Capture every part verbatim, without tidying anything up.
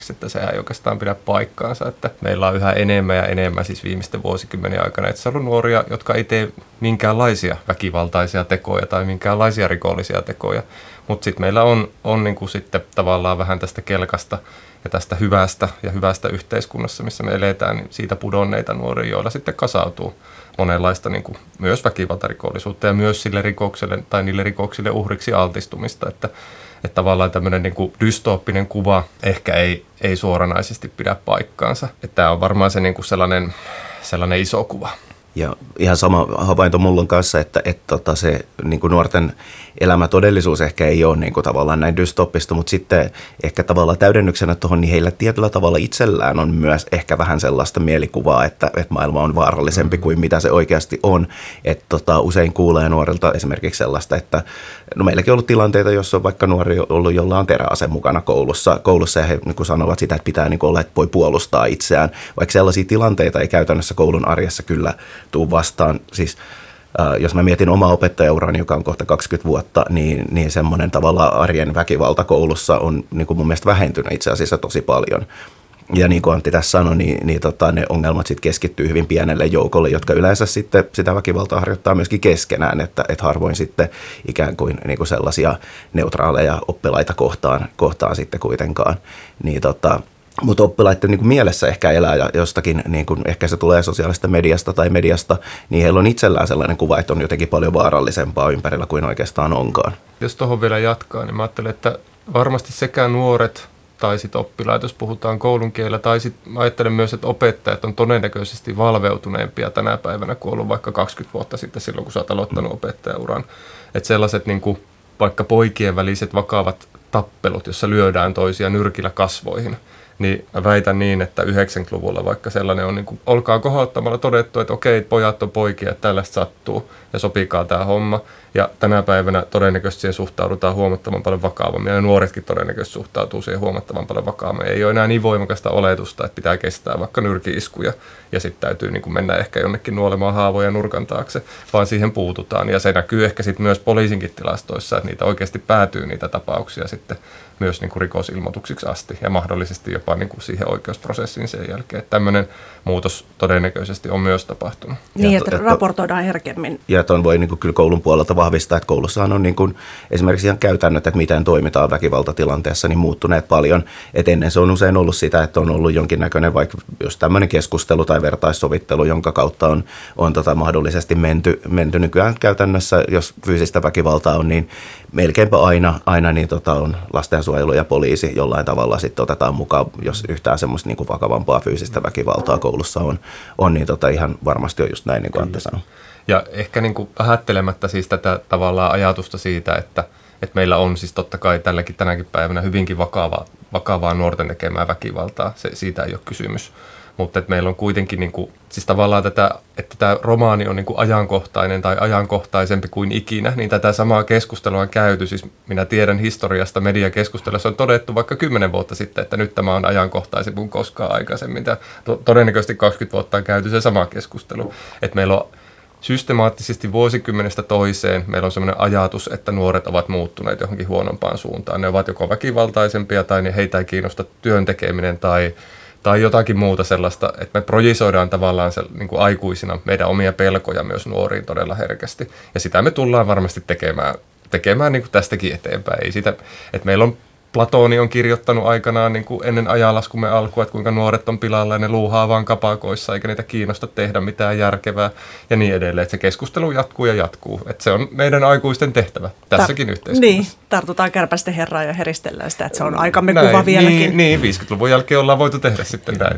että sehän ei oikeastaan pidä paikkaansa, että meillä on yhä enemmän ja enemmän siis viimeisten vuosikymmenien aikana, että se on ollut nuoria, jotka ei tee minkäänlaisia väkivaltaisia tekoja tai minkäänlaisia rikollisia tekoja, mutta sitten meillä on, on niin kuin sitten tavallaan vähän tästä kelkasta ja tästä hyvästä ja hyvästä yhteiskunnassa, missä me eletään, niin siitä pudonneita nuoria, joilla sitten kasautuu monenlaista niin kuin myös väkivaltarikollisuutta ja myös sille rikokselle tai niille rikoksille uhriksi altistumista, että Että tavallaan tämmöinen niin kuin dystooppinen kuva ehkä ei, ei suoranaisesti pidä paikkaansa. Että tämä on varmaan se niin kuin sellainen, sellainen iso kuva. Ja ihan sama havainto mulla on kanssa, että, että tota se niin kuin nuorten elämätodellisuus ehkä ei ole niin kuin tavallaan näin dystoppista, mutta sitten ehkä tavallaan täydennyksenä tuohon, niin heillä tietyllä tavalla itsellään on myös ehkä vähän sellaista mielikuvaa, että, että maailma on vaarallisempi kuin mitä se oikeasti on. Että tota, usein kuulee nuorilta esimerkiksi sellaista, että no meilläkin on ollut tilanteita, jossa on vaikka nuori ollut, jolla on teräase mukana koulussa, koulussa ja he niin kuin sanovat sitä, että pitää niin kuin olla, että voi puolustaa itseään, vaikka sellaisia tilanteita ei käytännössä koulun arjessa kyllä tuu vastaan. Siis äh, jos mä mietin omaa opettajaurani, joka on kohta kaksikymmentä vuotta, niin, niin semmoinen tavallaan arjen väkivalta koulussa on niin kuin mun mielestä vähentynyt itse asiassa tosi paljon. Ja niin kuin Antti tässä sanoi, niin, niin tota, ne ongelmat sitten keskittyy hyvin pienelle joukolle, jotka yleensä sitten sitä väkivaltaa harjoittaa myöskin keskenään, että et harvoin sitten ikään kuin, niin kuin sellaisia neutraaleja oppilaita kohtaan, kohtaan sitten kuitenkaan. Niin tota, mutta oppilaiden niin kuin mielessä ehkä elää ja jostakin, niin kuin ehkä se tulee sosiaalisesta mediasta tai mediasta, niin heillä on itsellään sellainen kuva, että on jotenkin paljon vaarallisempaa ympärillä kuin oikeastaan onkaan. Jos tuohon vielä jatkaa, niin mä ajattelen, että varmasti sekä nuoret tai sitten oppilaat, jos puhutaan koulun kielellä, tai sitten ajattelen myös, että opettajat on todennäköisesti valveutuneempia tänä päivänä kuin ollut vaikka kaksikymmentä vuotta sitten silloin, kun sä oot aloittanut opettajauran. Että sellaiset niin kuin vaikka poikien väliset vakavat tappelut, jossa lyödään toisia nyrkillä kasvoihin, niin mä väitän niin, että yhdeksänkymmentäluvulla vaikka sellainen on niin kuin, olkaa kohauttamalla todettu, että okei, pojat on poikia, että tällaista sattuu ja sopikaa tämä homma. Ja tänä päivänä todennäköisesti siihen suhtaudutaan huomattavan paljon vakavammin ja nuoretkin todennäköisesti suhtautuu siihen huomattavan paljon vakavammin. Ei ole enää niin voimakasta oletusta, että pitää kestää vaikka nyrki-iskuja ja sitten täytyy niin kuin mennä ehkä jonnekin nuolemaan haavoja nurkan taakse, vaan siihen puututaan. Ja se näkyy ehkä sitten myös poliisinkin tilastoissa, että niitä oikeasti päätyy niitä tapauksia sitten myös niin kuin rikosilmoituksiksi asti ja mahdollisesti jopa niin kuin siihen oikeusprosessiin sen jälkeen. Että tämmöinen muutos todennäköisesti on myös tapahtunut. Niin, että raportoidaan herkemmin. Ja tuon voi niin kuin kyllä koulun puolelta vahvistaa, että koulussahan on niin kuin esimerkiksi ihan käytännöt, että miten toimitaan väkivaltatilanteessa, niin muuttuneet paljon. Et ennen se on usein ollut sitä, että on ollut jonkinnäköinen vaikka just tämmöinen keskustelu tai vertaissovittelu, jonka kautta on, on tota mahdollisesti menty, menty nykyään käytännössä, jos fyysistä väkivaltaa on, niin melkeinpä aina, aina niin tota on lastensuojelu ja poliisi jollain tavalla sitten otetaan mukaan, jos yhtään semmoista niin kuin vakavampaa fyysistä väkivaltaa koulussa on, on niin tota ihan varmasti on just näin, niin kuin Antti sanoi. Ja ehkä niin kuin vähättelemättä siis tätä tavallaan ajatusta siitä, että, että meillä on siis totta kai tälläkin tänäkin päivänä hyvinkin vakavaa, vakavaa nuorten tekemää väkivaltaa, se, siitä ei ole kysymys. Mutta että meillä on kuitenkin, niin kuin, siis tavallaan tätä, että tämä romaani on niin kuin ajankohtainen tai ajankohtaisempi kuin ikinä, niin tätä samaa keskustelua on käyty. Siis minä tiedän historiasta mediakeskustelussa on todettu vaikka kymmenen vuotta sitten, että nyt tämä on ajankohtaisempi kuin koskaan aikaisemmin. To- todennäköisesti kaksikymmentä vuotta on käyty se sama keskustelu. Että meillä on systemaattisesti vuosikymmenestä toiseen meillä on sellainen ajatus, että nuoret ovat muuttuneet johonkin huonompaan suuntaan. Ne ovat joko väkivaltaisempia tai heitä ei kiinnosta työn tekeminen tai Tai jotakin muuta sellaista, että me projisoidaan tavallaan se, niin kuin aikuisina meidän omia pelkoja myös nuoriin todella herkästi. Ja sitä me tullaan varmasti tekemään, tekemään niin kuin tästäkin eteenpäin. Ei sitä, että meillä on Platoni on kirjoittanut aikanaan niin kuin ennen ajanlaskumme alkua, että kuinka nuoret on pilalla ja ne luuhaa vaan kapakoissa, eikä niitä kiinnosta tehdä mitään järkevää ja niin edelleen. Että se keskustelu jatkuu ja jatkuu. Että se on meidän aikuisten tehtävä tässäkin Tar- yhteiskunnassa. Niin, tartutaan kärpästen herraa ja heristellään sitä, että se on aikamme näin, kuva vieläkin. Niin, niin, viisikymmentäluvun jälkeen ollaan voitu tehdä sitten näin.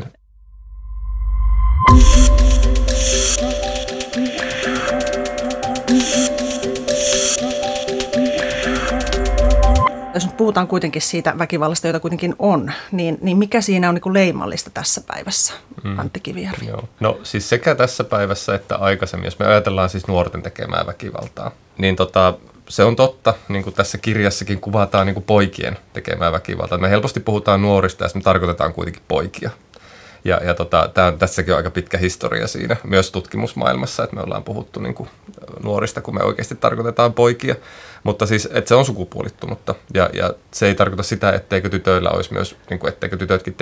Jos nyt puhutaan kuitenkin siitä väkivallasta, jota kuitenkin on, niin, niin mikä siinä on niin kuin leimallista tässä päivässä, mm. Antti Kivijärvi? Joo. No siis sekä tässä päivässä että aikaisemmin, jos me ajatellaan siis nuorten tekemää väkivaltaa, niin tota, se on totta, niin kuin tässä kirjassakin kuvataan niin kuin poikien tekemää väkivaltaa. Me helposti puhutaan nuorista ja me tarkoitetaan kuitenkin poikia. Ja, ja tota, tää on, tässäkin on aika pitkä historia siinä, myös tutkimusmaailmassa, että me ollaan puhuttu niin kuin nuorista, kun me oikeasti tarkoitetaan poikia. Mutta siis, että se on sukupuolittunutta ja, ja se ei tarkoita sitä, etteikö tytöillä olisi myös, niin kuin, etteikö tytötkin